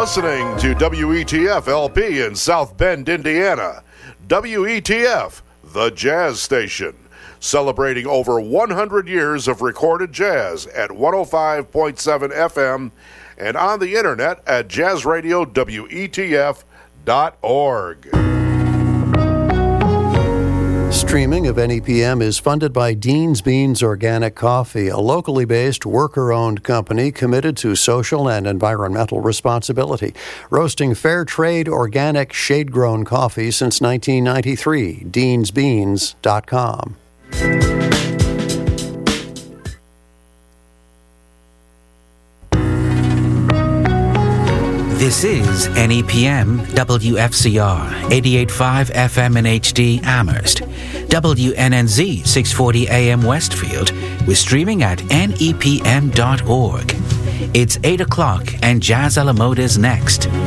listening to WETF LP in South Bend, Indiana. WETF, the jazz station, celebrating over 100 years of recorded jazz at 105.7 FM and on the internet at jazzradiowetf.org. Streaming of NEPM is funded by Dean's Beans Organic Coffee, a locally based, worker-owned company committed to social and environmental responsibility, roasting fair trade, organic, shade-grown coffee since 1993. DeansBeans.com. This is NEPM WFCR 88.5 FM in HD Amherst, WNNZ 640 AM Westfield. We're streaming at nepm.org. It's 8 o'clock and Jazz a la Mode is next.